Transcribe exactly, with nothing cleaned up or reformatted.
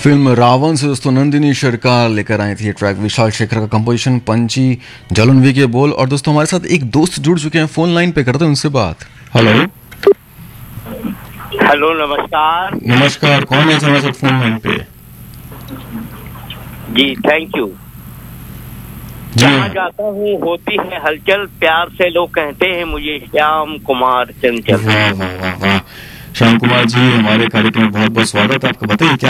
Film Ravan से दोस्तों नंदिनी सरकार लेकर आई थी ये ट्रैक, विशाल शेखर का कंपोजिशन, पंची जालनवी के बोल। और दोस्तों हमारे साथ एक दोस्त जुड़ चुके हैं, फोन लाइन पे करते हैं उनसे बात। हेलो हेलो, नमस्कार। नमस्कार, कौन है हमारे साथ फोन लाइन पे? जी थैंक यू। जहाँ जाता हूँ होती है हलचल, प्यार से लोग कहते हैं मुझे श्याम कुमार चंचल। वाह वाह वाह वाह, श्याम कुमार जी हमारे कार्यक्रम में बहुत बहुत स्वागत है आपका। बताइए क्या